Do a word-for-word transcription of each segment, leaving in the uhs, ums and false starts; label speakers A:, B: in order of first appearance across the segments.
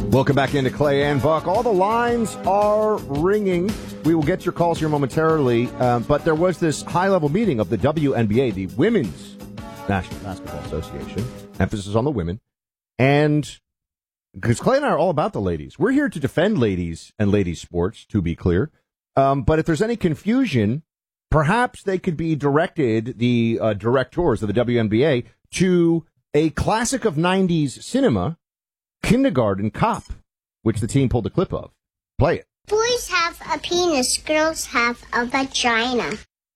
A: Welcome back into Clay and Buck. All the lines are ringing. We will get your calls here momentarily, um, but there was this high-level meeting of the W N B A, the Women's National Basketball Association, emphasis on the women, and because Clay and I are all about the ladies. We're here to defend ladies and ladies sports, to be clear, um, but if there's any confusion, perhaps they could be directed, the uh, directors of the W N B A, to a classic of nineties cinema, Kindergarten Cop, which the team pulled a clip of. Play it.
B: Boys have a penis, girls have a vagina.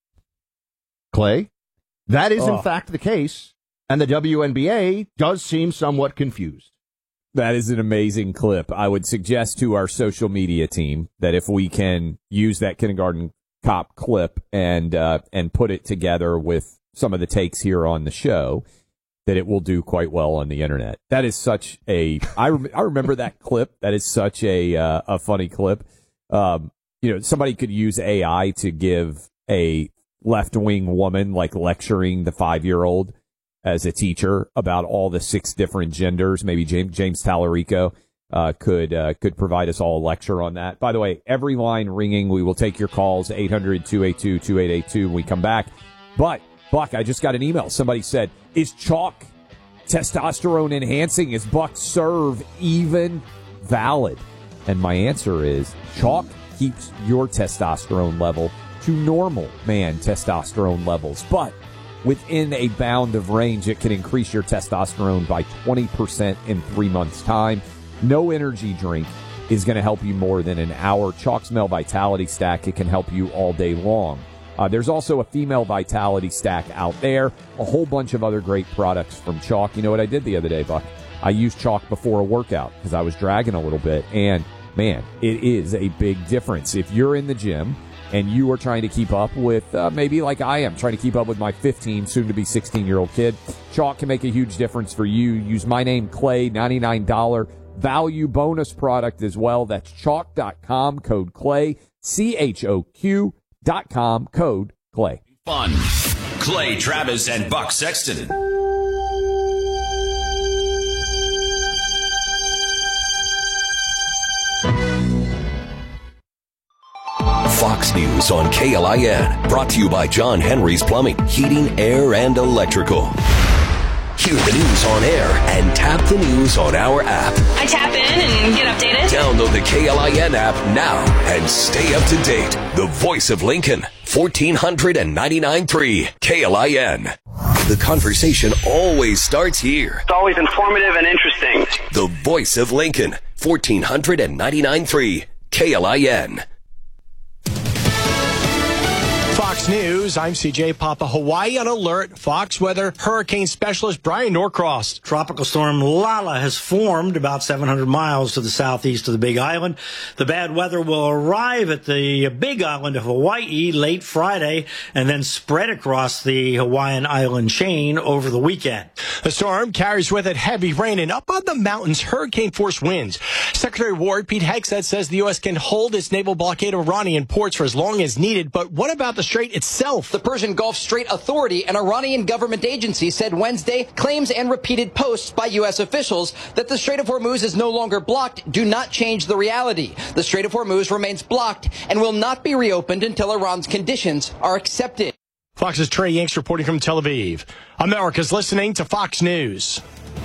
A: Clay, that is
C: Oh.
A: in fact the case, and the W N B A does seem somewhat confused.
C: That is an amazing clip. I would suggest to our social media team that if we can use that Kindergarten Cop clip and uh, and put it together with some of the takes here on the show, that it will do quite well on the internet. That is such a, I, rem- I remember that clip. That is such a, uh, a funny clip. Um, you know, somebody could use A I to give a left-wing woman, like lecturing the five-year-old as a teacher about all the six different genders. Maybe James, James Tallarico, uh, could, uh, could provide us all a lecture on that. By the way, every line ringing. We will take your calls, eight hundred, two eight two, two eight eight two when we come back. But, Buck, I just got an email. Somebody said, is chalk testosterone enhancing? Is Buck Serve even valid? And my answer is chalk keeps your testosterone level to normal man testosterone levels. But within a bound of range, it can increase your testosterone by twenty percent in three months' time. No energy drink is going to help you more than an hour. Chalk's Male Vitality Stack, it can help you all day long. Uh, there's also a female vitality stack out there, a whole bunch of other great products from Chalk. You know what I did the other day, Buck? I used Chalk before a workout because I was dragging a little bit, and man, it is a big difference. If you're in the gym and you are trying to keep up with, uh, maybe like I am, trying to keep up with my fifteen, soon-to-be sixteen-year-old kid, Chalk can make a huge difference for you. Use my name, Clay, ninety-nine dollars value bonus product as well. That's chalk dot com, code Clay, C H O Q dot com, code Clay.
D: Fun. Clay Travis and Buck Sexton.
E: Fox News on K L I N. Brought to you by John Henry's Plumbing, Heating, Air, and Electrical. Hear the news on air and tap the news on our app.
F: I tap in and get updated.
E: Download the K L I N app now and stay up to date. The voice of Lincoln, fourteen ninety-nine point three K L I N. The conversation always starts here.
G: It's always informative and interesting.
E: The voice of Lincoln, fourteen ninety-nine point three K L I N.
H: Fox News, I'm C J Papa. Hawaii on alert. Fox weather hurricane specialist Brian Norcross.
I: Tropical storm Lala has formed about seven hundred miles to the southeast of the Big Island. The bad weather will arrive at the Big Island of Hawaii late Friday and then spread across the Hawaiian island chain over the weekend.
H: The storm carries with it heavy rain and up on the mountains, hurricane-force winds. Secretary Ward, Pete Hegseth, says the U S can hold its naval blockade of Iranian ports for as long as needed. But what about the Strait itself?
J: The Persian Gulf Strait Authority, an Iranian government agency, said Wednesday claims and repeated posts by U S officials that the Strait of Hormuz is no longer blocked do not change the reality. The Strait of Hormuz remains blocked and will not be reopened until Iran's conditions are accepted.
H: Fox's Trey Yanks reporting from Tel Aviv. America's listening to Fox News.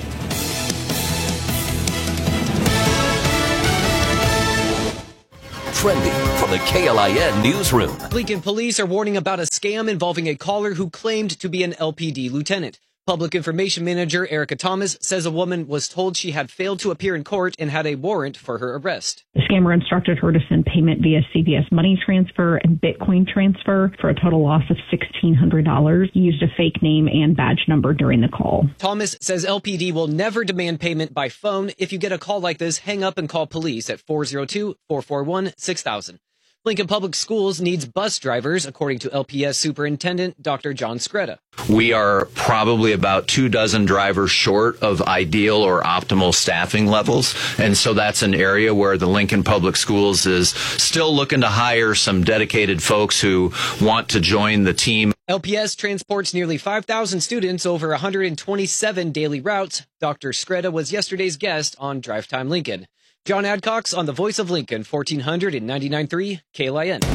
E: Trending from the K L I N newsroom.
K: Lincoln police are warning about a scam involving a caller who claimed to be an L P D lieutenant. Public Information Manager Erica Thomas says a woman was told she had failed to appear in court and had a warrant for her arrest.
L: The scammer instructed her to send payment via C V S money transfer and Bitcoin transfer for a total loss of sixteen hundred dollars. He used a fake name and badge number during the call.
K: Thomas says L P D will never demand payment by phone. If you get a call like this, hang up and call police at four oh two, four four one, six thousand. Lincoln Public Schools needs bus drivers, according to L P S Superintendent Doctor John Scretta.
M: We are probably about two dozen drivers short of ideal or optimal staffing levels. And so that's an area where the Lincoln Public Schools is still looking to hire some dedicated folks who want to join the team.
K: L P S transports nearly five thousand students over one hundred twenty-seven daily routes. Doctor Skreda was yesterday's guest on Drive Time Lincoln. John Adcox on the Voice of Lincoln, fourteen ninety-nine point three K L I N.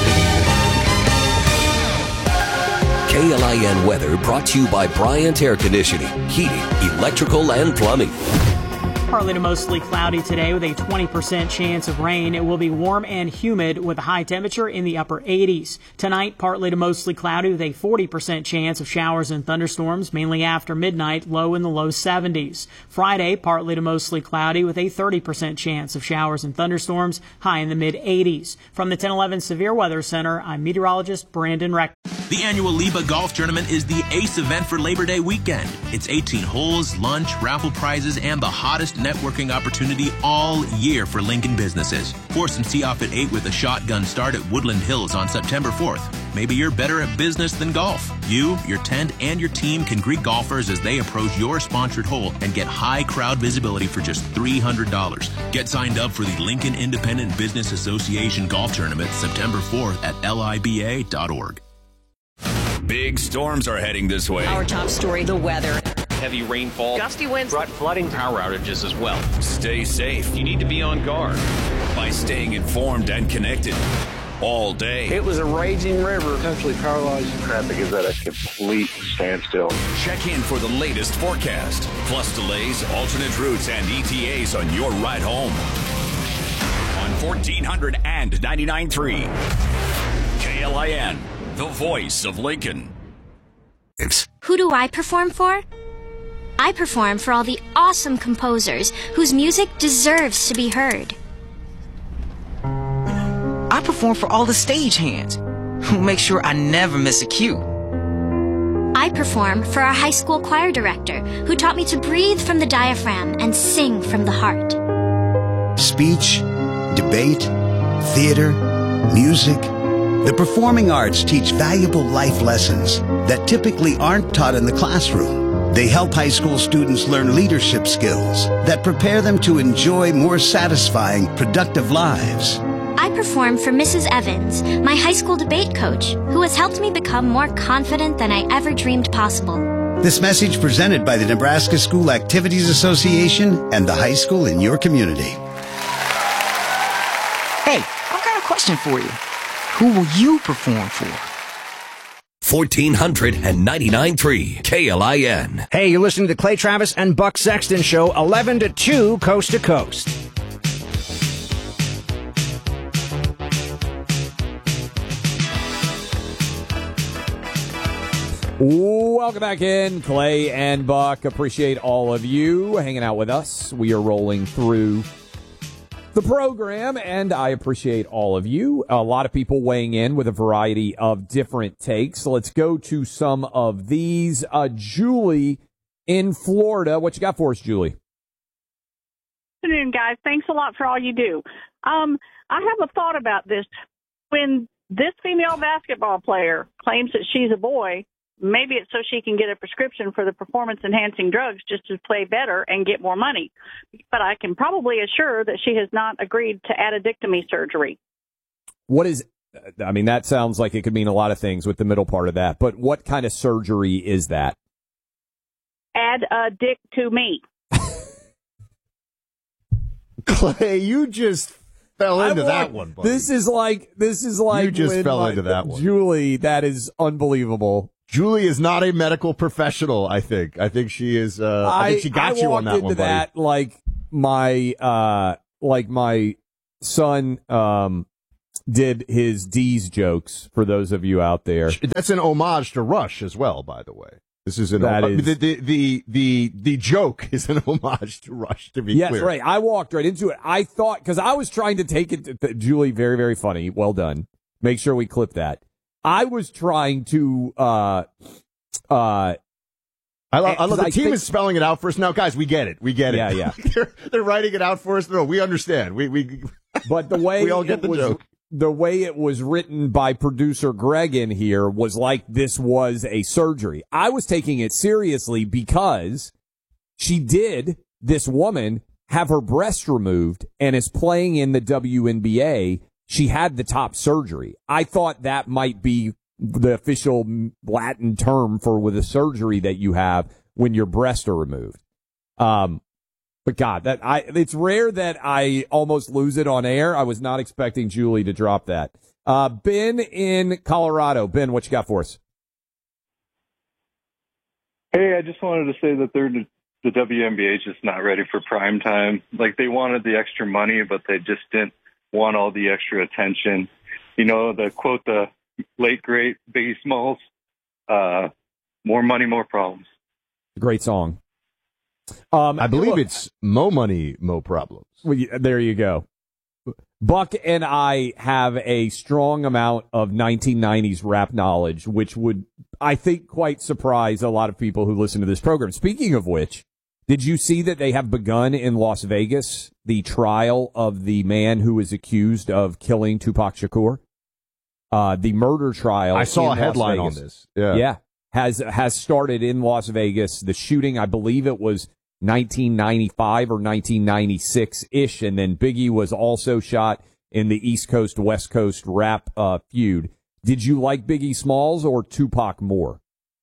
E: K L I N weather brought to you by Bryant Air Conditioning, Heating, Electrical, and Plumbing.
N: Partly to mostly cloudy today with a twenty percent chance of rain. It will be warm and humid with a high temperature in the upper eighties. Tonight, partly to mostly cloudy with a forty percent chance of showers and thunderstorms, mainly after midnight, low in the low seventies. Friday, partly to mostly cloudy with a thirty percent chance of showers and thunderstorms, high in the mid eighties. From the ten eleven Severe Weather Center, I'm meteorologist Brandon Reck.
O: The annual Liba Golf Tournament is the ace event for Labor Day weekend. It's eighteen holes, lunch, raffle prizes, and the hottest networking opportunity all year for Lincoln businesses. Force and tee off at eight with a shotgun start at Woodland Hills on September fourth. Maybe you're better at business than golf. You, your tent, and your team can greet golfers as they approach your sponsored hole and get high crowd visibility for just three hundred dollars. Get signed up for the Lincoln Independent Business Association Golf Tournament September fourth at L I B A dot org.
D: Big storms are heading this way.
P: Our top story, the weather.
Q: Heavy rainfall,
P: gusty winds,
Q: brought flooding, power outages as well.
D: Stay safe.
Q: You need to be on guard
D: by staying informed and connected all day.
R: It was a raging river. Potentially paralyzed. Traffic is at a complete standstill.
D: Check in for the latest forecast, plus delays, alternate routes, and E T As on your ride home. On fourteen ninety-nine point three K L I N, the voice of Lincoln.
S: Who do I perform for? I perform for all the awesome composers whose music deserves to be heard.
T: I perform for all the stagehands who make sure I never miss a cue.
S: I perform for our high school choir director who taught me to breathe from the diaphragm and sing from the heart.
U: Speech, debate, theater, music. The performing arts teach valuable life lessons that typically aren't taught in the classroom. They help high school students learn leadership skills that prepare them to enjoy more satisfying, productive lives.
S: I perform for Missus Evans, my high school debate coach, who has helped me become more confident than I ever dreamed possible.
U: This message presented by the Nebraska School Activities Association and the high school in your community.
T: Hey, I've got a question for you. Who will you perform for?
E: fourteen ninety-nine point three K L I N.
V: Hey, you're listening to the Clay Travis and Buck Sexton Show, eleven to two, coast to coast.
C: Welcome back in, Clay and Buck. Appreciate all of you hanging out with us. We are rolling through the program, and I appreciate all of you. A lot of people weighing in with a variety of different takes. Let's go to some of these. Uh, Julie in Florida. What you got for us, Julie?
W: Good afternoon, guys. Thanks a lot for all you do. Um, I have a thought about this. When this female basketball player claims that she's a boy, maybe it's so she can get a prescription for the performance-enhancing drugs just to play better and get more money. But I can probably assure that she has not agreed to addictomy surgery.
C: What is, I mean, that sounds like it could mean a lot of things with the middle part of that, but what kind of surgery is that?
W: Add a dick to me.
A: Clay, you just fell into
C: I
A: that
C: want,
A: one, buddy.
C: This is like, this is like,
A: you just
C: when,
A: fell
C: like,
A: into that one.
C: Julie, that is unbelievable.
A: Julie is not a medical professional, I think. I think she is, uh, I, I think she got
C: I
A: you on that
C: into
A: one, buddy.
C: that like my, uh, like my son, um, did his D's jokes for those of you out there.
A: That's an homage to Rush as well, by the way. This is an
C: that
A: om-
C: is,
A: the, the the the the joke is an homage to Rush. To be
C: yes,
A: clear,
C: right. I walked right into it. I thought because I was trying to take it. To, Julie, very very funny. Well done. Make sure we clip that. I was trying to. Uh, uh,
A: I love, I love the
C: I
A: team
C: think,
A: is spelling it out for us now, guys. We get it. We get it.
C: Yeah, yeah.
A: they're, they're writing it out for us. No, we understand. We we.
C: But the way
A: we all get
C: it
A: the
C: was,
A: joke.
C: The way it was written by producer Greg in here was like this was a surgery. I was taking it seriously because she did, this woman, have her breast removed and is playing in the W N B A. She had the top surgery. I thought that might be the official Latin term for with a surgery that you have when your breasts are removed. Um, but God, that I it's rare that I almost lose it on air. I was not expecting Julie to drop that. Uh, Ben in Colorado. Ben, what you got for us?
B: Hey, I just wanted to say that they're, the W N B A is just not ready for prime time. Like, they wanted the extra money, but they just didn't want all the extra attention. You know, the quote, the late, great Biggie Smalls, uh, more money, more problems.
C: Great song. Um,
A: I believe
C: look,
A: it's Mo Money, Mo Problems.
C: Well, there you go. Buck and I have a strong amount of nineteen nineties rap knowledge, which would, I think, quite surprise a lot of people who listen to this program. Speaking of which, did you see that they have begun in Las Vegas the trial of the man who is accused of killing Tupac Shakur? Uh, the murder trial.
A: I saw
C: in
A: a headline
C: Las Vegas.
A: on this. Yeah.
C: Yeah. Has, has started in Las Vegas. The shooting, I believe it was nineteen ninety-five or nineteen ninety-six-ish, and then Biggie was also shot in the East Coast, West Coast rap uh, feud. Did you like Biggie Smalls or Tupac more?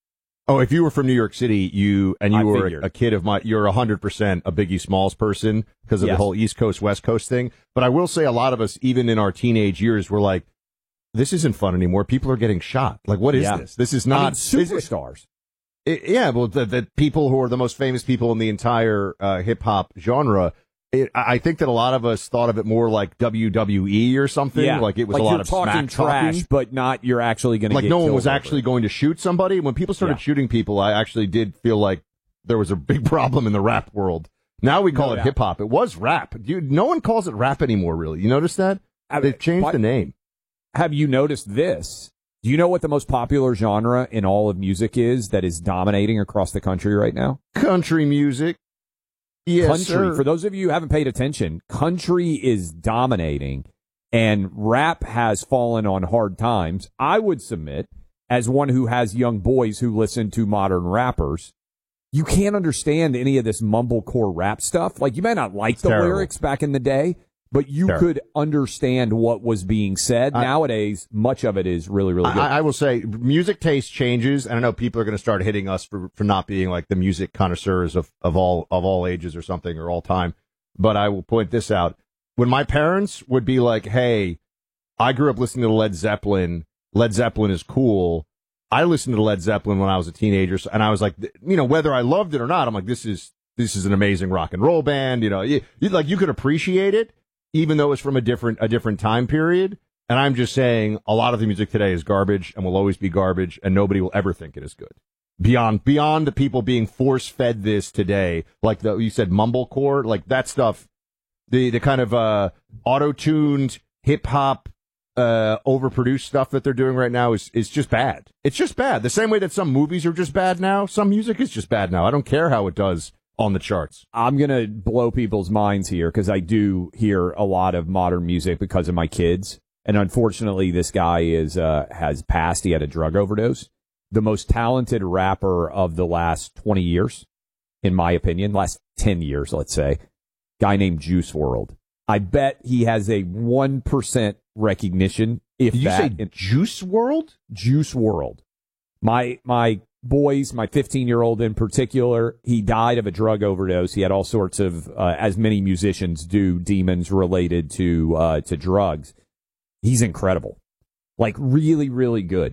A: Oh, if you were from New York City, you and you
C: I
A: were
C: figured.
A: a kid of my, you're one hundred percent a Biggie Smalls person because of
C: Yes.
A: the whole East Coast, West Coast thing. But I will say a lot of us, even in our teenage years, were like, this isn't fun anymore. People are getting shot. Like, what is
C: Yeah.
A: this? This is
C: I mean,
A: not this is-
C: superstars.
A: It, yeah, well, the, the people who are the most famous people in the entire uh, hip hop genre. It, I I think that a lot of us thought of it more like W W E or something.
C: Yeah.
A: Like it was
C: like
A: a lot
C: you're
A: of
C: talking
A: smack
C: trash,
A: talking.
C: but not you're actually going to
A: Like
C: get
A: no one
C: killed
A: was
C: over
A: actually
C: it.
A: going to shoot somebody. When people started
C: Yeah.
A: shooting people, I actually did feel like there was a big problem in the rap world. Now we call
C: No
A: it
C: doubt.
A: hip hop. It was rap. Dude, no one calls it rap anymore, really. You notice that?
C: I-
A: They've changed
C: but-
A: the name.
C: Have you noticed this? Do you know what the most popular genre in all of music is that is dominating across the country right now?
A: Country music. Yes,
C: country.
A: sir.
C: For those of you who haven't paid attention, country is dominating and rap has fallen on hard times. I would submit, as one who has young boys who listen to modern rappers, you can't understand any of this mumblecore rap stuff. Like, you may not like the
A: terrible.
C: lyrics back in the day, but you
A: Terrible.
C: could understand what was being said.
A: I-
C: Nowadays, much of it is really, really good.
A: I, I will say music taste changes, and I know people are going to start hitting us for, for not being like the music connoisseurs of, of all of all ages or something or all time. But I will point this out. When my parents would be like, hey, I grew up listening to Led Zeppelin. Led Zeppelin is cool. I listened to Led Zeppelin when I was a teenager, and I was like, you know, whether I loved it or not, I'm like, this is this is an amazing rock and roll band. You know, you, you like you could appreciate it, even though it's from a different a different time period. And I'm just saying a lot of the music today is garbage and will always be garbage, and nobody will ever think it is good. Beyond beyond the people being force fed this today, like the you said mumblecore, like that stuff, the the kind of uh auto tuned hip hop uh overproduced stuff that they're doing right now is is just bad. It's just bad. The same way that some movies are just bad now, some music is just bad now. I don't care how it does on the charts.
C: I'm going to blow people's minds here because I do hear a lot of modern music because of my kids. And unfortunately, this guy is uh, has passed. He had a drug overdose. The most talented rapper of the last twenty years, in my opinion, last ten years, let's say, guy named Juice world. I bet he has a one percent recognition, if
A: Did you
C: that.
A: say
C: in-
A: Juice world?
C: Juice world. My, my, boys, my fifteen-year-old in particular, he died of a drug overdose. He had all sorts of, uh, as many musicians do, demons related to uh, to drugs. He's incredible, like really, really good.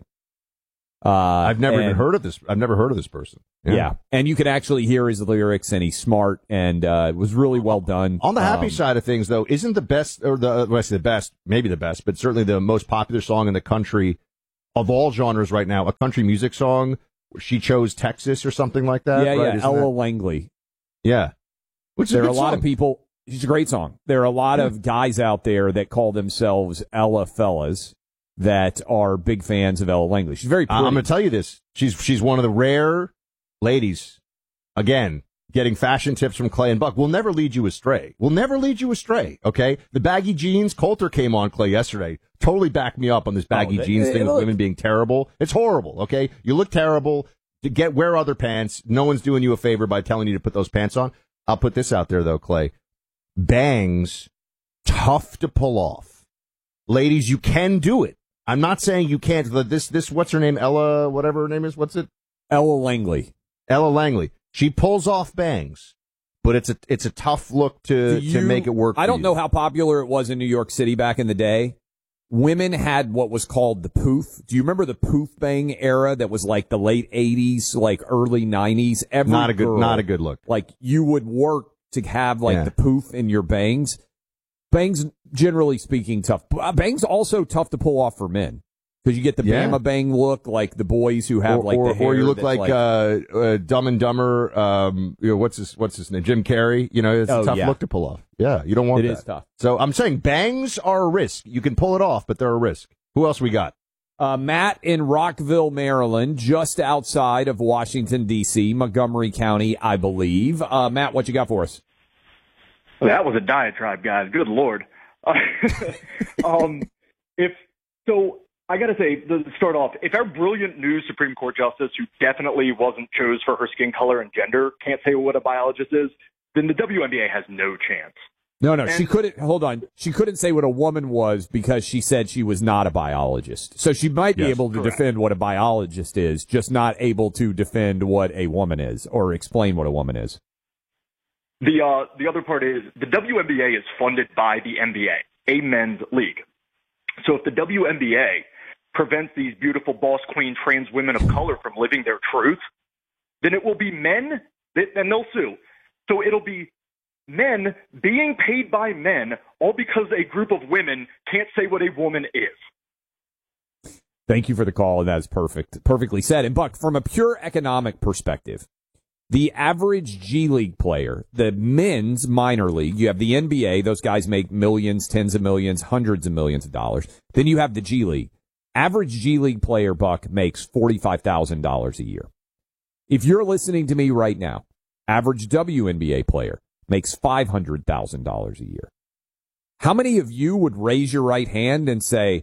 C: Uh,
A: I've never even
C: and-
A: heard of this. I've never heard of this person.
C: Yeah. and you can actually hear his lyrics, and he's smart, and uh, it was really well done.
A: On the happy
C: Um,
A: side of things, though, isn't the best, or the, well, I say the best, maybe the best, but certainly the most popular song in the country of all genres right now, a country music song? She chose Texas or something like that.
C: yeah,
A: right?
C: yeah,
A: Isn't
C: Ella
A: that-
C: Langley.
A: Yeah. Which is
C: There
A: a
C: are a
A: good
C: lot
A: song.
C: of people. It's a great song. There are a lot of guys out there that call themselves Ella fellas that are big fans of Ella Langley. She's very pretty.
A: I'm going to tell you this. She's she's one of the rare ladies, again, getting fashion tips from Clay and Buck. We'll never lead you astray. We'll never lead you astray, okay? The baggy jeans, Coulter came on, Clay, yesterday. Totally backed me up on this baggy
C: Oh, they-
A: jeans
C: they
A: thing with
C: look-
A: women being terrible. It's horrible, okay? You look terrible. To get wear other pants. No one's doing you a favor by telling you to put those pants on. I'll put this out there, though, Clay. Bangs, tough to pull off. Ladies, you can do it. I'm not saying you can't. This, this, what's her name? Ella, whatever her name is. What's it?
C: Ella Langley.
A: Ella Langley. She pulls off bangs, but it's a, it's a tough look to,
C: you,
A: to make it work.
C: I don't
A: you.
C: know how popular it was in New York City back in the day. Women had what was called the poof. Do you remember the poof bang era that was like the late eighties, like early nineties? Every
A: not a good,
C: girl,
A: not a good look.
C: Like you would work to have like
A: yeah.
C: the poof in your bangs. Bangs, generally speaking, tough. Bangs also tough to pull off for men because you get the
A: yeah.
C: Bama Bang look, like the boys who have
A: or,
C: like
A: or,
C: the hair.
A: or you look
C: that's
A: like,
C: like
A: uh, uh, Dumb and Dumber. Um, you know, what's his what's his name? Jim Carrey. You know, it's
C: oh,
A: a tough
C: yeah.
A: look to pull off. Yeah, you don't want
C: it
A: that.
C: It is tough.
A: So I'm saying bangs are a risk. You can pull it off, but they're a risk. Who else we got?
C: Uh, Matt in Rockville, Maryland, just outside of Washington, D C, Montgomery County, I believe. Uh, Matt, what you got for us?
F: Well, that was a diatribe, guys. Good Lord. Uh, um, if so, I got to say, to start off, if our brilliant new Supreme Court justice, who definitely wasn't chose for her skin color and gender, can't say what a biologist is, then the W N B A has no chance.
C: No, no,
F: and,
C: she couldn't. Hold on. She couldn't say what a woman was because she said she was not a biologist. So she might be
A: yes,
C: able to
F: correct.
C: defend what a biologist is, just not able to defend what a woman is or explain what a woman is.
F: The uh, the other part is the W N B A is funded by the N B A, a men's league. So if the W N B A prevents these beautiful boss queen trans women of color from living their truth, then it will be men, and they'll sue. So it'll be men being paid by men, all because a group of women can't say what a woman is.
C: Thank you for the call, and that's perfect. Perfectly said. And Buck, from a pure economic perspective, the average G League player, the men's minor league, you have the N B A, those guys make millions, tens of millions, hundreds of millions of dollars. Then you have the G League. Average G League player, Buck, makes forty-five thousand dollars a year. If you're listening to me right now, average W N B A player makes five hundred thousand dollars a year. How many of you would raise your right hand and say,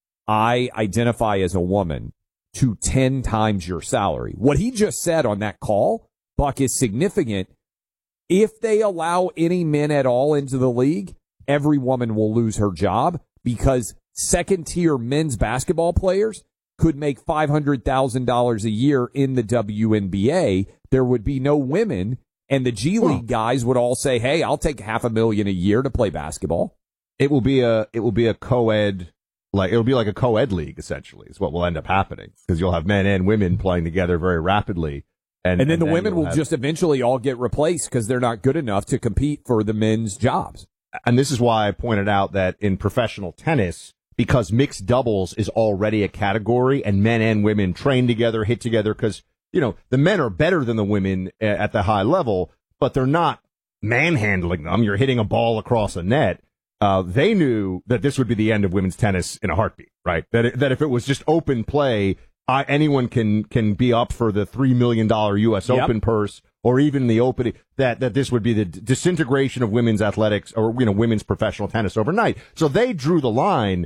C: I identify as a woman to ten times your salary? What he just said on that call, Buck, is significant. If they allow any men at all into the league, every woman will lose her job because second-tier men's basketball players could make five hundred thousand dollars a year in the W N B A. There would be no women. And the G League guys would all say, hey, I'll take half a million a year to play basketball.
A: It will be a it will be a co-ed, like it'll be like a co-ed league, essentially, is what will end up happening. Because you'll have men and women playing together very rapidly. And,
C: and then
A: and
C: the
A: then
C: women will
A: have,
C: just eventually all get replaced because they're not good enough to compete for the men's jobs.
A: And this is why I pointed out that in professional tennis, because mixed doubles is already a category and men and women train together, hit together, because you know, the men are better than the women at the high level, but they're not manhandling them. You're hitting a ball across a net. Uh, they knew that this would be the end of women's tennis in a heartbeat, right? That it, that if it was just open play, I, anyone can can be up for the three million dollars U S Yep. Open purse or even the opening, that, that this would be the disintegration of women's athletics or, you know, women's professional tennis overnight. So they drew the line.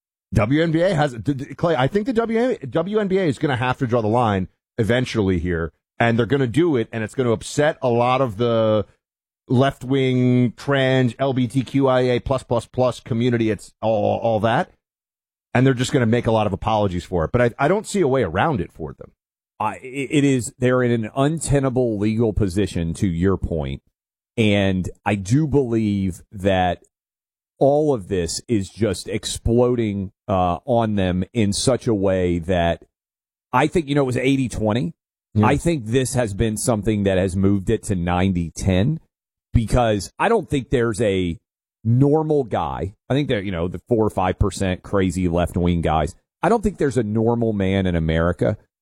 A: W N B A has, Clay, I think the W N B A is going to have to draw the line eventually here, and they're going to do it, and it's going to upset a lot of the left-wing, trans, L G B T Q I A plus, plus, plus community. It's all, all that, and they're just going to make a lot of apologies for it. But I, I don't see a way around it for them.
C: Uh, it is, they're in an untenable legal position, to your point, and I do believe that all of this is just exploding uh, on them in such a way that I think, you know, it was eighty twenty. Yeah. I think this has been something that has moved it to ninety ten because I don't think there's a normal guy. I think that, you know, the four or five percent crazy left-wing guys. I don't think there's a normal man in America